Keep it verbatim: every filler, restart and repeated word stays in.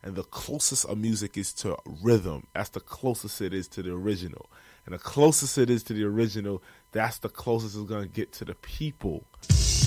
And the closest a music is to rhythm, that's the closest it is to the original. And the closest it is to the original, that's the closest it's going to get to the people.